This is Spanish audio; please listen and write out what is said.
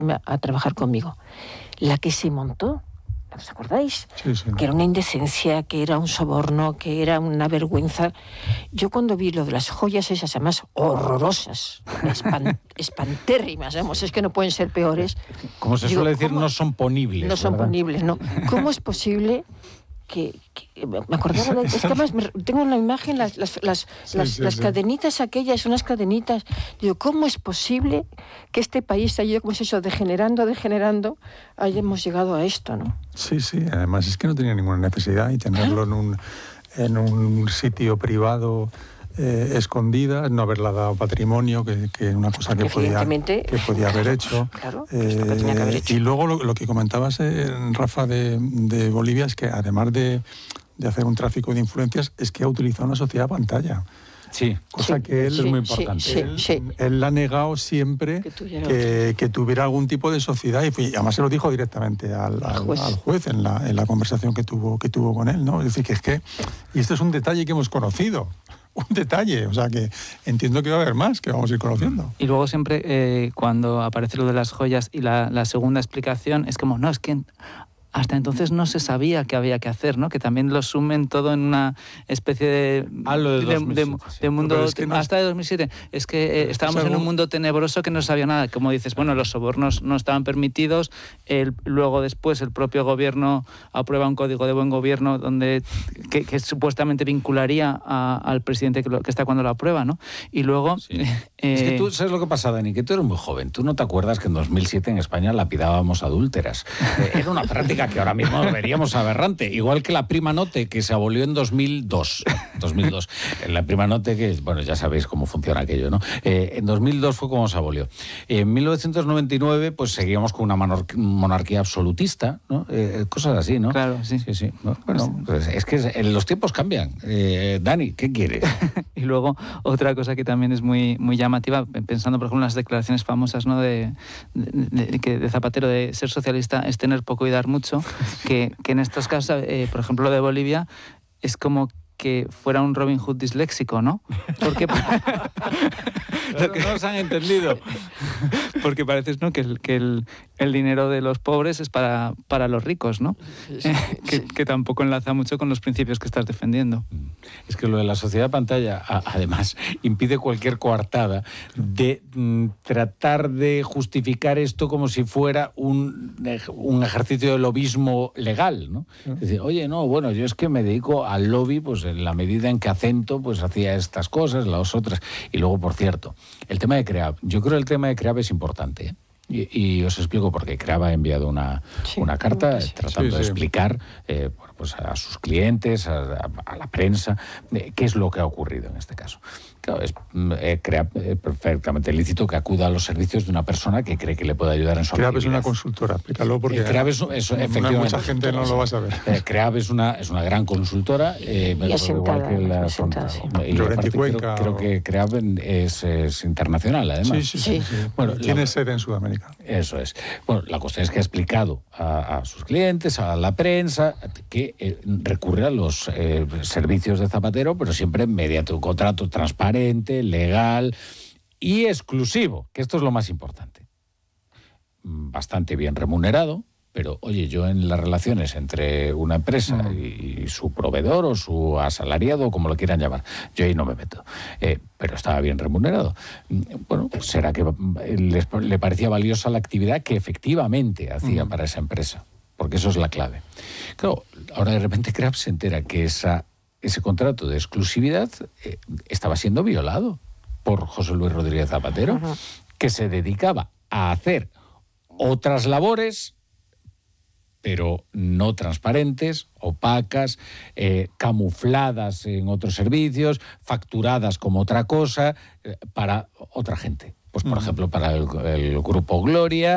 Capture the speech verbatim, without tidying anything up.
a trabajar conmigo. La que se montó, ¿os acordáis? Sí, sí. Que era una indecencia, que era un soborno, que era una vergüenza. Yo cuando vi lo de las joyas esas, además horrorosas, espan, espantérrimas, vamos, es que no pueden ser peores. Como se digo, suele decir, ¿cómo? no son ponibles. No son ¿verdad? ponibles, ¿no? ¿Cómo es posible que... que me acordaba, de, es que además me, tengo en la imagen las, las, las, sí, las, sí, las sí. cadenitas aquellas, unas cadenitas. Digo, ¿cómo es posible que este país haya, como es eso, degenerando, degenerando, hayamos llegado a esto, ¿no? Sí, sí, además es que no tenía ninguna necesidad y tenerlo en un, en un sitio privado eh, escondida, no haberla dado patrimonio, que es una cosa que podía, que podía haber hecho. Claro, eh, que tenía que haber hecho. Y luego lo, lo que comentabas, eh, Rafa, de, de Bolivia, es que además de, de hacer un tráfico de influencias, es que ha utilizado una sociedad pantalla. Sí, cosa sí, que él, eso es muy importante. Sí, él, sí. él ha negado siempre que tuviera, que, que tuviera algún tipo de sociedad y, fue, y además se lo dijo directamente al, al, juez. al juez en la, en la conversación que tuvo, que tuvo con él, ¿no? Es decir, que es que, y esto es un detalle que hemos conocido, un detalle, o sea que entiendo que va a haber más que vamos a ir conociendo. Y luego siempre eh, cuando aparece lo de las joyas y la, la segunda explicación es como, no, es que hasta entonces no se sabía qué había que hacer, ¿no? Que también lo sumen todo en una especie de, ah, lo de, de, dos mil siete, de, sí. de mundo... Es que no hasta de dos mil siete. Es que eh, estábamos en un mundo tenebroso que no sabía nada. Como dices, bueno, los sobornos no estaban permitidos. El, luego después el propio gobierno aprueba un código de buen gobierno donde que, que supuestamente vincularía a, al presidente que, lo, que está cuando lo aprueba, ¿no? Y luego... Sí. Eh, es que tú, ¿sabes lo que pasa, Dani? Que tú eres muy joven. Tú no te acuerdas que en dos mil siete en España lapidábamos adúlteras. Eh, era una práctica que ahora mismo veríamos aberrante, igual que la prima note que se abolió en dos mil dos. dos mil dos. La prima note que, bueno, ya sabéis cómo funciona aquello, ¿no? Eh, en dos mil dos fue como se abolió. En mil novecientos noventa y nueve, pues seguíamos con una monarquía absolutista, ¿no? Eh, cosas así, ¿no? Claro, sí. Sí, sí. Bueno, pues es que los tiempos cambian. Eh, Dani, ¿qué quieres? Y luego, otra cosa que también es muy, muy llamativa, pensando, por ejemplo, en las declaraciones famosas, ¿no? de, de, de, de Zapatero, de ser socialista es tener poco y dar mucho, que, que en estos casos, eh, por ejemplo, lo de Bolivia, es como que fuera un Robin Hood disléxico, ¿no? Porque lo que no nos han entendido. Porque parece, ¿no?, que, el, que el, el dinero de los pobres es para, para los ricos, ¿no? Sí, sí, que, sí. que tampoco enlaza mucho con los principios que estás defendiendo. Es que lo de la sociedad pantalla, además, impide cualquier coartada de mm, tratar de justificar esto como si fuera un, un ejercicio de lobismo legal, ¿no? Es decir, oye, no, bueno, yo es que me dedico al lobby, pues en la medida en que Acento pues hacía estas cosas, las otras. Y luego, por cierto, el tema de CREAB. Yo creo que el tema de CREAB es importante, ¿eh? Y, y os explico por qué. CREAB ha enviado una, sí, una carta sí, tratando sí, de explicar eh, pues a sus clientes, a, a la prensa, eh, qué es lo que ha ocurrido en este caso. Claro, es eh, CREAB eh, perfectamente lícito que acuda a los servicios de una persona que cree que le puede ayudar en su CREAB actividad. es una consultora, explícalo porque eh, CREAB es, es, efectivamente, mucha gente no lo va a saber. Eh, CREAB es una, es una gran consultora, eh, y asentada, igual que la asentada, sí. Y aparte, creo, creo que CREAB es, es internacional, además. Sí, sí, sí. sí. sí. Bueno, tiene la, sede en Sudamérica. Eso es. Bueno, la cuestión es que ha explicado a, a sus clientes, a la prensa, que eh, recurre a los eh, servicios de Zapatero, pero siempre mediante un contrato transparente, legal y exclusivo, que esto es lo más importante. Bastante bien remunerado, pero oye, yo en las relaciones entre una empresa mm. y, y su proveedor o su asalariado, como lo quieran llamar, yo ahí no me meto. Eh, pero estaba bien remunerado. Bueno, pues será que les, le parecía valiosa la actividad que efectivamente hacía mm. para esa empresa, porque eso es la clave. Claro, ahora de repente CREAB se entera que esa, ese contrato de exclusividad eh, estaba siendo violado por José Luis Rodríguez Zapatero, uh-huh. que se dedicaba a hacer otras labores, pero no transparentes, opacas, eh, camufladas en otros servicios, facturadas como otra cosa, eh, para otra gente. Pues, por uh-huh. ejemplo, para el, el Grupo Gloria,